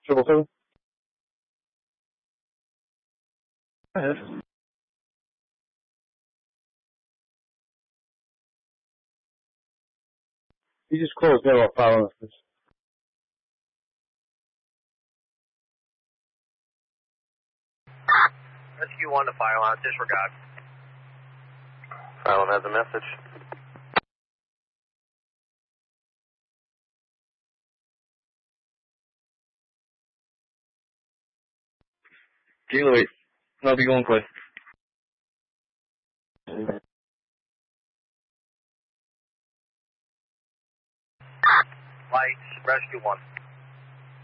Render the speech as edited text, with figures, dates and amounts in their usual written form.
777? Go ahead. You just closed down while following us. Rescue 1 to fire line, disregard. Fire line has a message. Kilo 8. I'll be going quick. Lights, Rescue 1.